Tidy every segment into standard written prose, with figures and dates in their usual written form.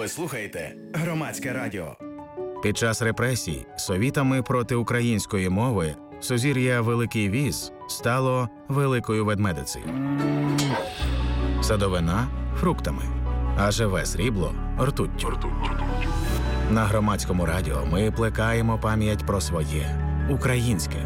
Ви слухаєте Громадське радіо. Під час репресій совітами проти української мови сузір'я Великий Віз стало Великою Ведмедицею. Садовина – фруктами, а живе срібло – ртуттю. На Громадському радіо ми плекаємо пам'ять про своє – українське.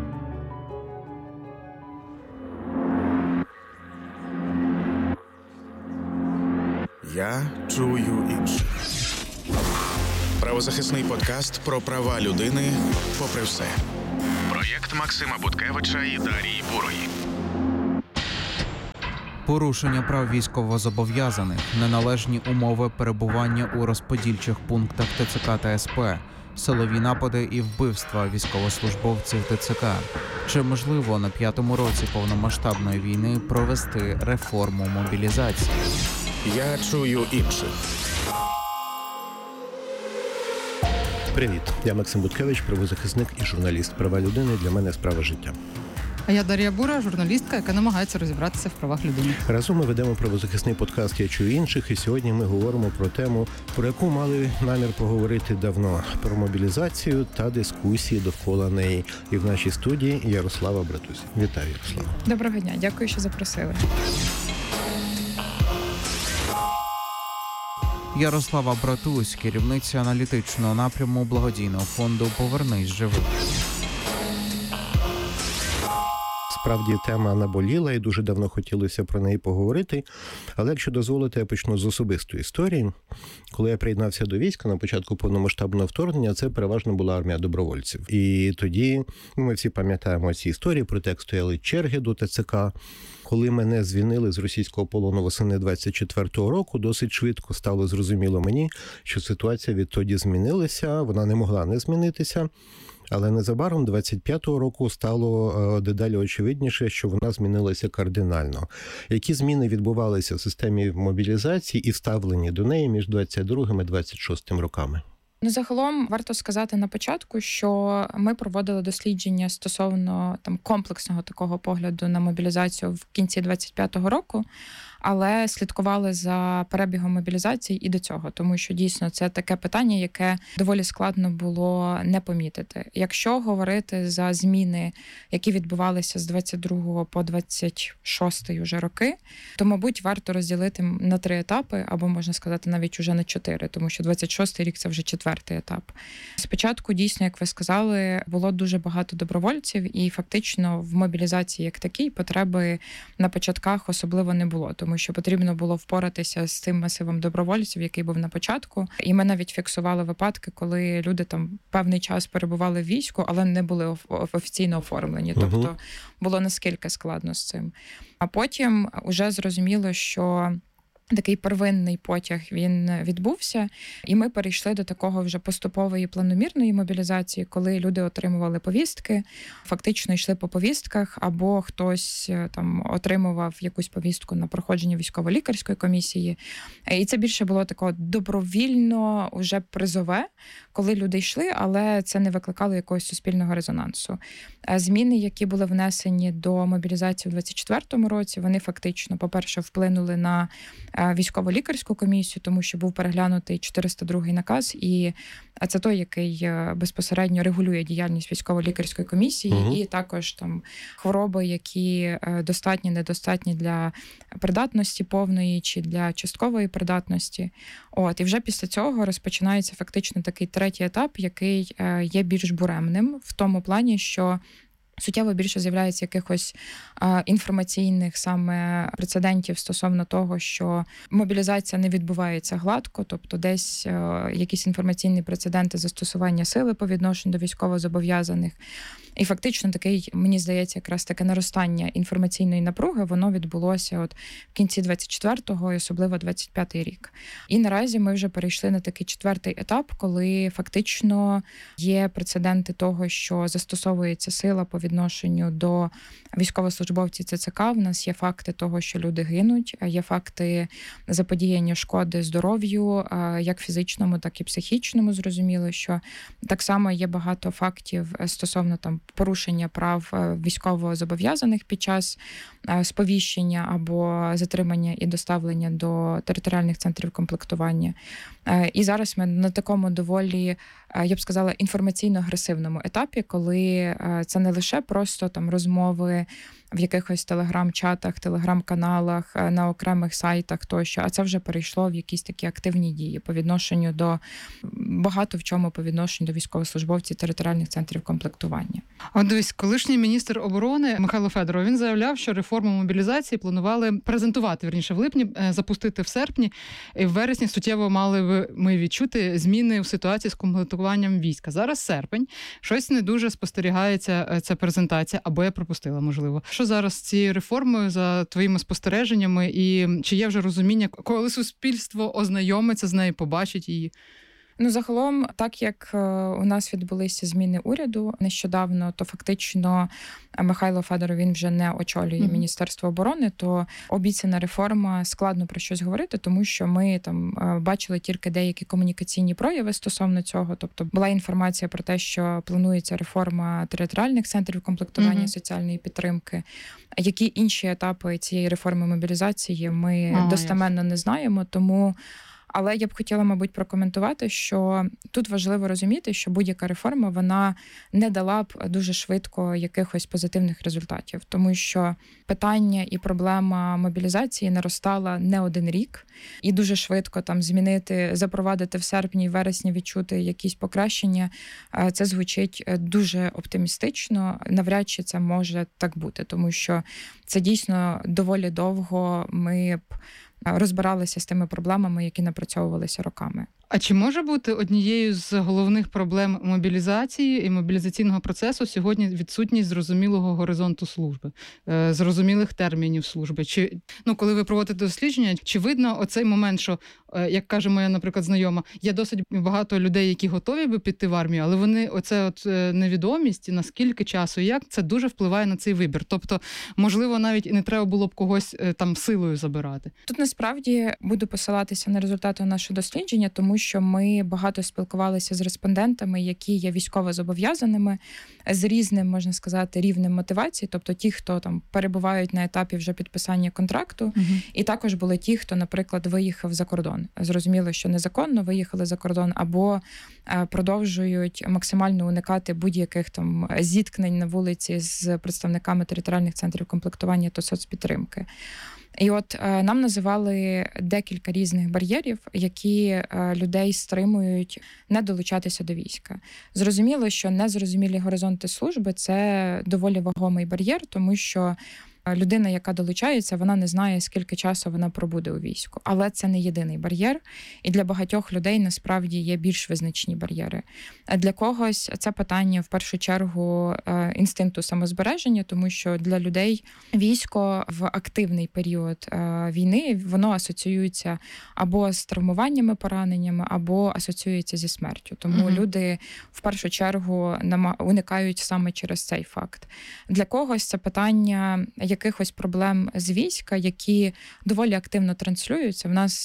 Я чую інших. Правозахисний подкаст про права людини попри все. Проєкт Максима Буткевича і Дарії Бурої. Порушення прав військовозобов'язаних, неналежні умови перебування у розподільчих пунктах ТЦК та СП, силові напади і вбивства військовослужбовців ТЦК. Чи можливо на 5-му році повномасштабної війни провести реформу мобілізації? Я чую інших. Привіт, я Максим Буткевич, правозахисник і журналіст. Права людини для мене справа життя. А я Дар'я Бура, журналістка, яка намагається розібратися в правах людини. Разом ми ведемо правозахисний подкаст «Я чую інших», і сьогодні ми говоримо про тему, про яку мали намір поговорити давно – про мобілізацію та дискусії довкола неї. І в нашій студії Ярослава Братусь. Вітаю, Ярослава. Доброго дня, дякую, що запросили. Ярослава Братусь, керівниця аналітичного напряму благодійного фонду «Повернись живим». Справді, тема наболіла і дуже давно хотілося про неї поговорити. Але якщо дозволите, я почну з особистої історії. Коли я приєднався до війська на початку повномасштабного вторгнення, це переважно була армія добровольців. І тоді ми всі пам'ятаємо ці історії, про те, як стояли черги до ТЦК. Коли мене звільнили з російського полону восени 24-го року, досить швидко стало зрозуміло мені, що ситуація відтоді змінилася, вона не могла не змінитися. Але незабаром 25-го року стало дедалі очевидніше, що вона змінилася кардинально. Які зміни відбувалися в системі мобілізації і вставлені до неї між 22-м і 26-м роками? Загалом варто сказати на початку, що ми проводили дослідження стосовно комплексного такого погляду на мобілізацію в кінці 25-го року, але слідкували за перебігом мобілізації і до цього, тому що дійсно це таке питання, яке доволі складно було не помітити. Якщо говорити за зміни, які відбувалися з 22-го по 26-й уже роки, то, мабуть, варто розділити на 3 етапи, або, можна сказати, навіть уже на 4, тому що 26-й рік – це вже 4-й етап. Спочатку, дійсно, як ви сказали, було дуже багато добровольців, і фактично в мобілізації як такій потреби на початках особливо не було, тому що потрібно було впоратися з тим масивом добровольців, який був на початку. І ми навіть фіксували випадки, коли люди там певний час перебували в війську, але не були офіційно оформлені. Тобто було наскільки складно з цим. А потім уже зрозуміло, що такий первинний потяг, він відбувся, і ми перейшли до такого вже поступової планомірної мобілізації, коли люди отримували повістки, фактично йшли по повістках, або хтось там отримував якусь повістку на проходження військово-лікарської комісії. І це більше було такого добровільно, уже призове, коли люди йшли, але це не викликало якогось суспільного резонансу. Зміни, які були внесені до мобілізації в 24-му році, вони фактично, по-перше, вплинули на військово-лікарську комісію, тому що був переглянутий 402-й наказ, і це той, який безпосередньо регулює діяльність військово-лікарської комісії, і також там хвороби, які достатні, недостатні для придатності повної чи для часткової придатності. І вже після цього розпочинається фактично такий 3-й етап, який є більш буремним в тому плані, що суттєво більше з'являється якихось інформаційних саме прецедентів стосовно того, що мобілізація не відбувається гладко, тобто десь якісь інформаційні прецеденти застосування сили по відношенню до військовозобов'язаних. І фактично такий, мені здається, якраз таке наростання інформаційної напруги, воно відбулося в кінці 24-го і особливо 25-й рік. І наразі ми вже перейшли на такий 4-й етап, коли фактично є прецеденти того, що застосовується сила по відношенню до військовослужбовців ЦЦК. В нас є факти того, що люди гинуть, є факти заподіяння шкоди здоров'ю, як фізичному, так і психічному. Зрозуміло, що так само є багато фактів стосовно там порушення прав військовозобов'язаних під час сповіщення або затримання і доставлення до територіальних центрів комплектування. І зараз ми на такому доволі, я б сказала, інформаційно-агресивному етапі, коли це не лише просто там розмови в якихось телеграм-чатах, телеграм-каналах, на окремих сайтах тощо, а це вже перейшло в якісь такі активні дії по відношенню до багато в чому по відношенню до військовослужбовців територіальних центрів комплектування. От дивись, колишній міністр оборони Михайло Федоров, він заявляв, що реформу мобілізації планували презентувати, вірніше, в липні, запустити в серпні, і в вересні суттєво мали би ми відчути зміни в ситуації з комплектуванням війська. Зараз серпень, щось не дуже спостерігається ця презентація, або я пропустила, можливо. Що зараз з цією реформою, за твоїми спостереженнями, і чи є вже розуміння, коли суспільство ознайомиться з нею, побачить її? Загалом, так як у нас відбулися зміни уряду нещодавно, то фактично Михайло Федоров, він вже не очолює Міністерство оборони, то обіцяна реформа, складно про щось говорити, тому що ми там бачили тільки деякі комунікаційні прояви стосовно цього. Тобто була інформація про те, що планується реформа територіальних центрів комплектування соціальної підтримки. Які інші етапи цієї реформи мобілізації ми достеменно не знаємо, тому... Але я б хотіла, мабуть, прокоментувати, що тут важливо розуміти, що будь-яка реформа, вона не дала б дуже швидко якихось позитивних результатів, тому що питання і проблема мобілізації наростала не один рік, і дуже швидко там запровадити в серпні і вересні, відчути якісь покращення, це звучить дуже оптимістично, навряд чи це може так бути, тому що це дійсно доволі довго ми б розбиралися з тими проблемами, які напрацьовувалися роками. А чи може бути однією з головних проблем мобілізації і мобілізаційного процесу сьогодні відсутність зрозумілого горизонту служби, зрозумілих термінів служби? Чи, коли ви проводите дослідження, чи видно оцей момент, що, як каже моя, наприклад, знайома, є досить багато людей, які готові би піти в армію, але вони невідомість, наскільки часу і як, це дуже впливає на цей вибір. Тобто, можливо, навіть і не треба було б когось там силою забирати. Тут насправді буду посилатися на результати нашого дослідження, тому що ми багато спілкувалися з респондентами, які є військовозобов'язаними, з різним, можна сказати, рівнем мотивації, тобто ті, хто там перебувають на етапі вже підписання контракту, і також були ті, хто, наприклад, виїхав за кордон. Зрозуміло, що незаконно виїхали за кордон, або продовжують максимально уникати будь-яких там зіткнень на вулиці з представниками територіальних центрів комплектування та соцпідтримки. І от нам називали декілька різних бар'єрів, які людей стримують не долучатися до війська. Зрозуміло, що незрозумілі горизонти служби – це доволі вагомий бар'єр, тому що людина, яка долучається, вона не знає, скільки часу вона пробуде у війську. Але це не єдиний бар'єр, і для багатьох людей насправді є більш визначні бар'єри. А для когось це питання, в першу чергу, інстинкту самозбереження, тому що для людей військо в активний період війни, воно асоціюється або з травмуваннями, пораненнями, або асоціюється зі смертю. Тому люди, в першу чергу, уникають саме через цей факт. Для когось це питання якихось проблем з війська, які доволі активно транслюються. В нас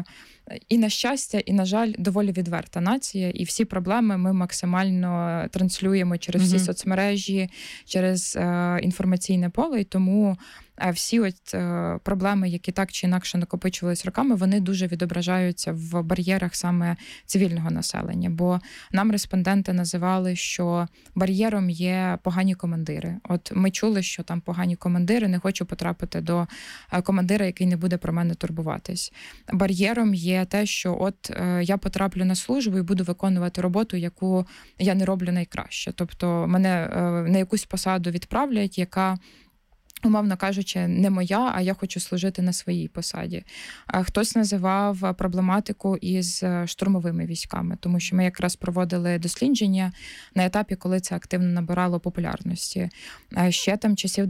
і на щастя, і, на жаль, доволі відверта нація, і всі проблеми ми максимально транслюємо через всі соцмережі, через інформаційне поле, і тому всі проблеми, які так чи інакше накопичувалися роками, вони дуже відображаються в бар'єрах саме цивільного населення. Бо нам респонденти називали, що бар'єром є погані командири. От ми чули, що там погані командири, не хочу потрапити до командира, який не буде про мене турбуватись. Бар'єром є те, що я потраплю на службу і буду виконувати роботу, яку я не роблю найкраще. Тобто мене на якусь посаду відправлять, яка, умовно кажучи, не моя, а я хочу служити на своїй посаді. Хтось називав проблематику із штурмовими військами, тому що ми якраз проводили дослідження на етапі, коли це активно набирало популярності. Ще там часів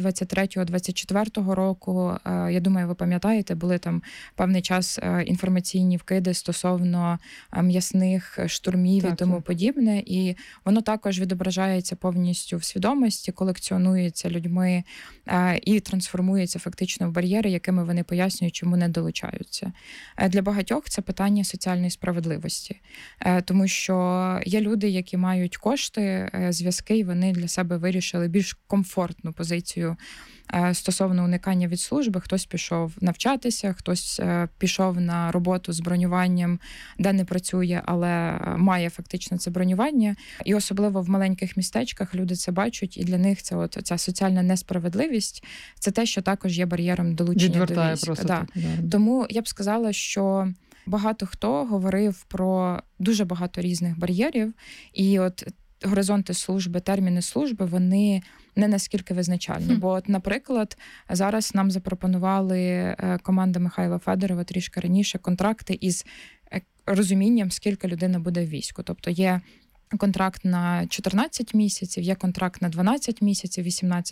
23-24 року, я думаю, ви пам'ятаєте, були там певний час інформаційні вкиди стосовно м'ясних штурмів і тому подібне, і воно також відображається повністю в свідомості, колекціонується людьми і трансформується фактично в бар'єри, якими вони пояснюють, чому не долучаються. Для багатьох це питання соціальної справедливості, тому що є люди, які мають кошти, зв'язки, і вони для себе вирішили більш комфортну позицію стосовно уникання від служби. Хтось пішов навчатися, хтось пішов на роботу з бронюванням, де не працює, але має фактично це бронювання. І особливо в маленьких містечках люди це бачать, і для них це от ця соціальна несправедливість, це те, що також є бар'єром долучення до війська. Да. Тому я б сказала, що багато хто говорив про дуже багато різних бар'єрів, і от горизонти служби, терміни служби, вони не наскільки визначальні. Бо, от, наприклад, зараз нам запропонували команда Михайла Федорова трішки раніше контракти із розумінням, скільки людина буде в війську. Тобто є контракт на 14 місяців, є контракт на 12 місяців,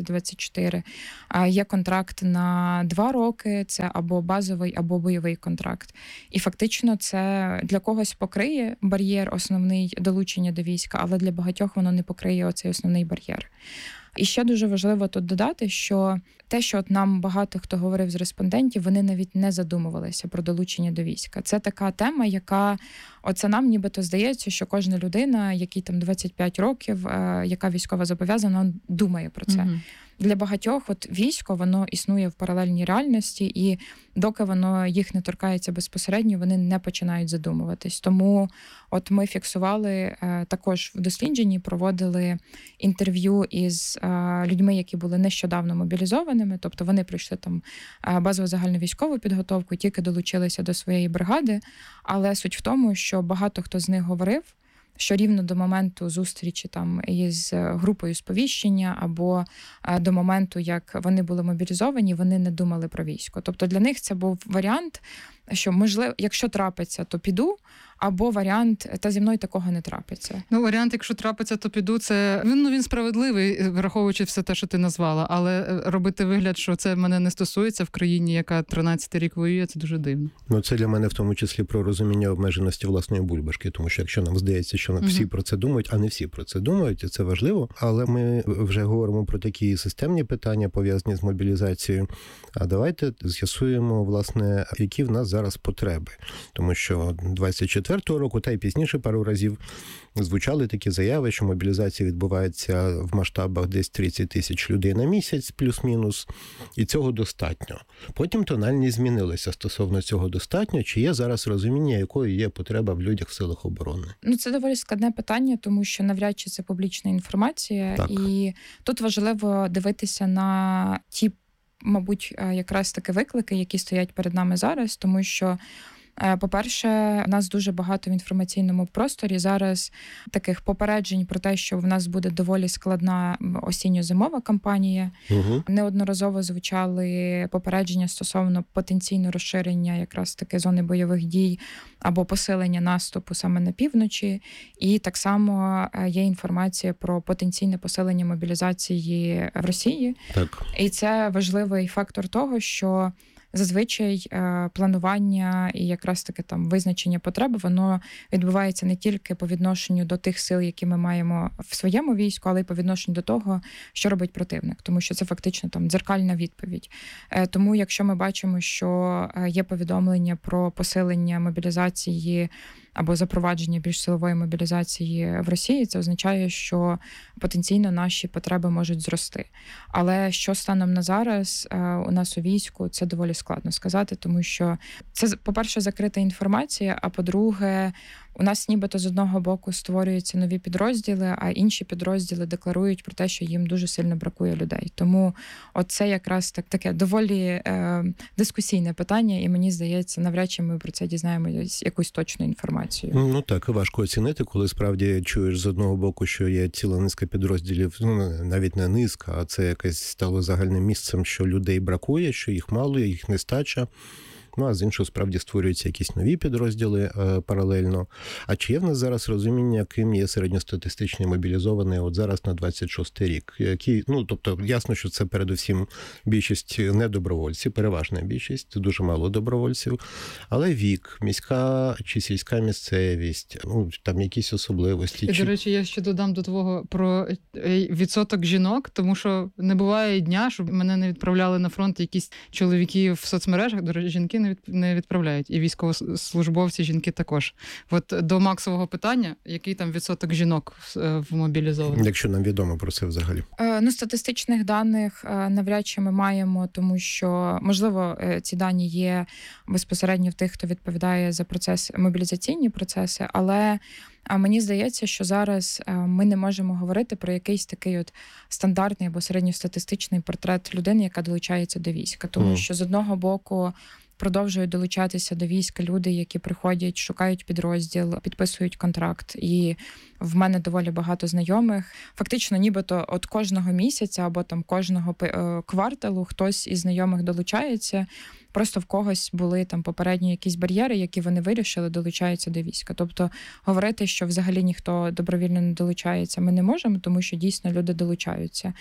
18-24, а є контракт на 2 роки, це або базовий, або бойовий контракт. І фактично це для когось покриє бар'єр основний долучення до війська, але для багатьох воно не покриє оцей основний бар'єр. І ще дуже важливо тут додати, що те, що от нам багато хто говорив з респондентів, вони навіть не задумувалися про долучення до війська. Це така тема, яка, оце нам нібито здається, що кожна людина, якій там 25 років, яка військово зобов'язана, думає про це. Для багатьох от військо, воно існує в паралельній реальності, і доки воно їх не торкається безпосередньо, вони не починають задумуватись. Тому от ми фіксували також в дослідженні, проводили інтерв'ю із людьми, які були нещодавно мобілізованими, тобто вони пройшли там базову загальновійськову підготовку, тільки долучилися до своєї бригади, але суть в тому, що багато хто з них говорив, що рівно до моменту зустрічі там із групою сповіщення або до моменту, як вони були мобілізовані, вони не думали про військо. Тобто для них це був варіант, що, можливо, якщо трапиться, то піду, або варіант, та зі мною такого не трапиться. Ну, варіант, якщо трапиться, то піду, це він справедливий, враховуючи все те, що ти назвала, але робити вигляд, що це мене не стосується в країні, яка 13-й рік воює, це дуже дивно. Ну, це для мене в тому числі про розуміння обмеженості власної бульбашки, тому що якщо нам здається, що всі про це думають, а не всі про це думають, і це важливо, але ми вже говоримо про такі системні питання, пов'язані з мобілізацією, а давайте з'ясуємо, власне, які в нас зараз потреби, тому що 24-го року, та й пізніше пару разів звучали такі заяви, що мобілізація відбувається в масштабах десь 30 тисяч людей на місяць, плюс-мінус, і цього достатньо. Потім тональність змінилася стосовно цього достатньо, чи є зараз розуміння, якою є потреба в людях в силах оборони? Ну, це доволі складне питання, тому що навряд чи це публічна інформація, так. І тут важливо дивитися на ті, мабуть, якраз таки виклики, які стоять перед нами зараз, тому що, по-перше, у нас дуже багато в інформаційному просторі зараз таких попереджень про те, що в нас буде доволі складна осінньо-зимова кампанія. Неодноразово звучали попередження стосовно потенційного розширення якраз таки зони бойових дій або посилення наступу саме на півночі. І так само є інформація про потенційне посилення мобілізації в Росії. Так. І це важливий фактор того, що зазвичай планування і якраз таки там визначення потреби, воно відбувається не тільки по відношенню до тих сил, які ми маємо в своєму війську, але й по відношенню до того, що робить противник, тому що це фактично там дзеркальна відповідь. Тому якщо ми бачимо, що є повідомлення про посилення мобілізації або запровадження більш силової мобілізації в Росії, це означає, що потенційно наші потреби можуть зрости. Але що станом на зараз у нас у війську, це доволі складно сказати, тому що це, по-перше, закрита інформація, а по-друге, у нас нібито з одного боку створюються нові підрозділи, а інші підрозділи декларують про те, що їм дуже сильно бракує людей. Тому оце якраз таке доволі дискусійне питання, і мені здається, навряд чи ми про це дізнаємося якусь точну інформацію. Ну так, важко оцінити, коли справді чуєш з одного боку, що є ціла низка підрозділів, ну навіть не низка, а це якесь стало загальним місцем, що людей бракує, що їх мало, їх нестача. Ну, а з іншого, справді, створюються якісь нові підрозділи паралельно. А чи є в нас зараз розуміння, ким є середньостатистичний мобілізований от зараз на 26-й рік? Тобто, ясно, що це передусім більшість недобровольці, переважна більшість, дуже мало добровольців, але вік, міська чи сільська місцевість, там якісь особливості. І, до речі, я ще додам до твого про відсоток жінок, тому що не буває дня, щоб мене не відправляли на фронт якісь чоловіки в соцмережах, до речі, жінки не відправляють, і військовослужбовці, жінки також. От до Максового питання, який там відсоток жінок в мобілізованих? Якщо нам відомо про це взагалі. Статистичних даних навряд чи ми маємо, тому що, можливо, ці дані є безпосередньо в тих, хто відповідає за мобілізаційні процеси, але мені здається, що зараз ми не можемо говорити про якийсь такий от стандартний або середньостатистичний портрет людини, яка долучається до війська. Тому що з одного боку продовжують долучатися до війська люди, які приходять, шукають підрозділ, підписують контракт. І в мене доволі багато знайомих. Фактично, нібито от кожного місяця або там кожного кварталу хтось із знайомих долучається. Просто в когось були там попередні якісь бар'єри, які вони вирішили, долучаються до війська. Тобто говорити, що взагалі ніхто добровільно не долучається, ми не можемо, тому що дійсно люди долучаються.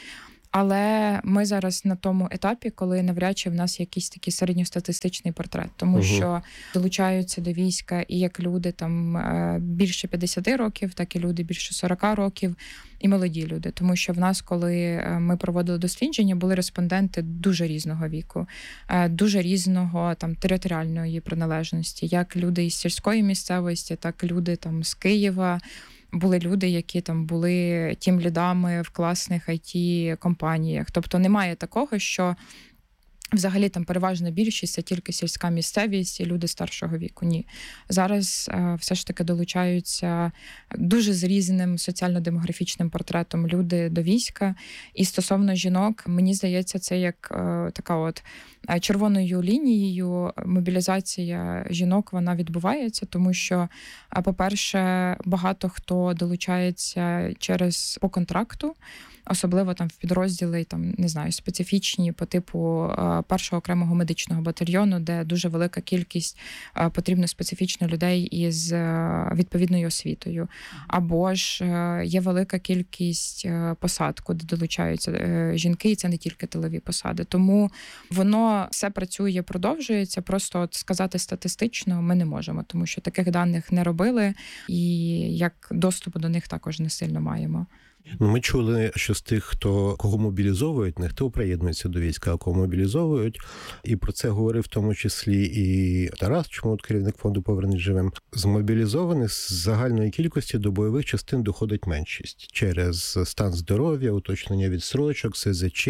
Але ми зараз на тому етапі, коли навряд чи в нас якийсь такий середньостатистичний портрет, тому що долучаються до війська і як люди там більше 50 років, так і люди більше 40 років, і молоді люди. Тому що в нас, коли ми проводили дослідження, були респонденти дуже різного віку, дуже різного там територіальної приналежності, як люди із сільської місцевості, так і люди там з Києва. Були люди, які там були тімлідами в класних IT-компаніях. Тобто немає такого, що взагалі там переважна більшість – це тільки сільська місцевість і люди старшого віку. Ні. Зараз все ж таки долучаються дуже з різним соціально-демографічним портретом люди до війська. І стосовно жінок, мені здається, це як така от червоною лінією мобілізація жінок, вона відбувається, тому що, по-перше, багато хто долучається по контракту, особливо там в підрозділи, там, не знаю, специфічні по типу першого окремого медичного батальйону, де дуже велика кількість потрібно специфічно людей із відповідною освітою. Або ж є велика кількість посад, куди долучаються жінки, і це не тільки тилові посади. Тому воно все працює, продовжується, просто от сказати статистично ми не можемо, тому що таких даних не робили, і як доступу до них також не сильно маємо. Ми чули, що з тих, кого мобілізовують, не хто приєднується до війська, а кого мобілізовують. І про це говорив в тому числі і Тарас Чмут, керівник фонду «Повернись живим». З мобілізованих з загальної кількості до бойових частин доходить меншість через стан здоров'я, уточнення відстрочок, СЗЧ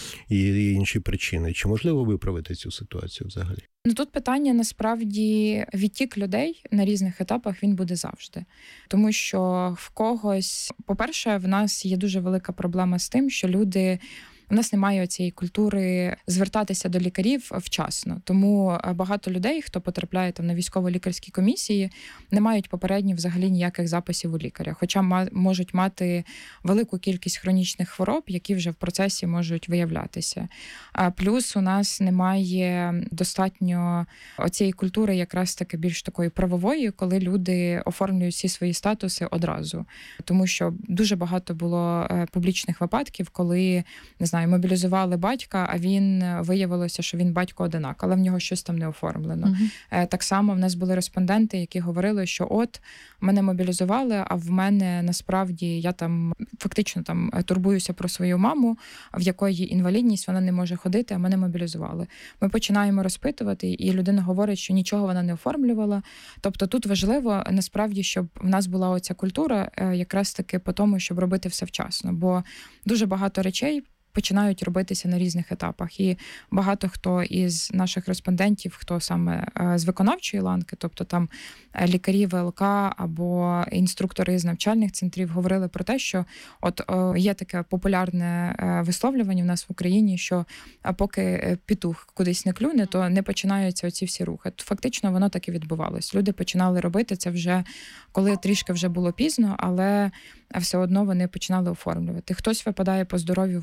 і інші причини. Чи можливо виправити цю ситуацію взагалі? Тут питання, насправді, відтік людей на різних етапах він буде завжди. Тому що в когось, по-перше, в нас є дуже велика проблема з тим, що у нас немає цієї культури звертатися до лікарів вчасно. Тому багато людей, хто потрапляє там на військово-лікарські комісії, не мають попередньо взагалі ніяких записів у лікаря. Хоча можуть мати велику кількість хронічних хвороб, які вже в процесі можуть виявлятися. Плюс у нас немає достатньо оцієї культури якраз таки більш такої правової, коли люди оформлюють всі свої статуси одразу. Тому що дуже багато було публічних випадків, коли, не знаю, мобілізували батька, а виявилося, що він батько-одинак, але в нього щось там не оформлено. Так само в нас були респонденти, які говорили, що от мене мобілізували, а в мене насправді я там фактично там турбуюся про свою маму, в якої інвалідність, вона не може ходити, а мене мобілізували. Ми починаємо розпитувати, і людина говорить, що нічого вона не оформлювала. Тобто тут важливо насправді, щоб в нас була оця культура якраз таки по тому, щоб робити все вчасно, бо дуже багато речей починають робитися на різних етапах. І багато хто із наших респондентів, хто саме з виконавчої ланки, тобто там лікарі ВЛК або інструктори з навчальних центрів, говорили про те, що от є таке популярне висловлювання в нас в Україні, що поки петух кудись не клюне, то не починаються оці всі рухи. Фактично воно так і відбувалось. Люди починали робити це вже, коли трішки вже було пізно, але все одно вони починали оформлювати. Хтось випадає по здоров'ю в процесі.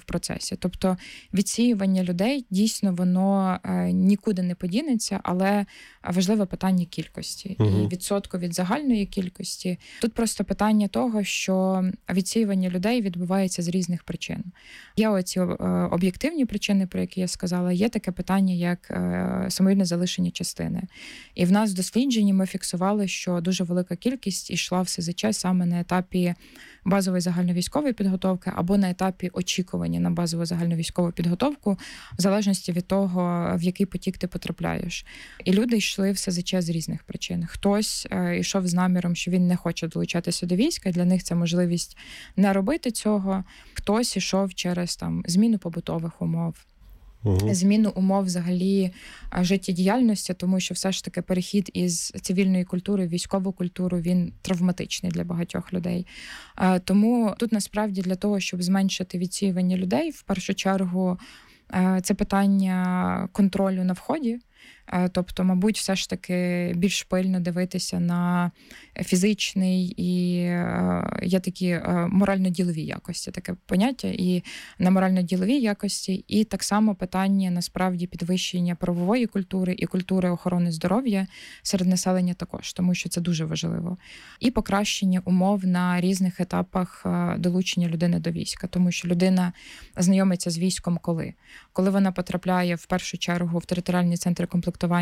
ситуація. Тобто відсіювання людей дійсно воно нікуди не подінеться, але важливе питання кількості і відсотку від загальної кількості. Тут просто питання того, що відсіювання людей відбувається з різних причин. Є оці об'єктивні причини, про які я сказала, є таке питання, як самовільне залишення частини. І в нас в дослідженні ми фіксували, що дуже велика кількість йшла в СЗЧ саме на етапі базової загальновійськової підготовки або на етапі очікування на базову загальновійськову підготовку, в залежності від того, в який потік ти потрапляєш. І люди йшли в СЗЧ з різних причин. Хтось йшов з наміром, що він не хоче долучатися до війська, для них це можливість не робити цього. Хтось йшов через зміну побутових умов, зміну умов взагалі життєдіяльності, тому що все ж таки перехід із цивільної культури в військову культуру, він травматичний для багатьох людей. Тому тут насправді для того, щоб зменшити відсіювання людей, в першу чергу це питання контролю на вході. Тобто, мабуть, все ж таки більш пильно дивитися на фізичний і є такі морально-ділові якості, таке поняття, і на морально-ділові якості, і так само питання, насправді, підвищення правової культури і культури охорони здоров'я серед населення також, тому що це дуже важливо. І покращення умов на різних етапах долучення людини до війська, тому що людина знайомиться з військом коли вона потрапляє в першу чергу в територіальні центри комплектування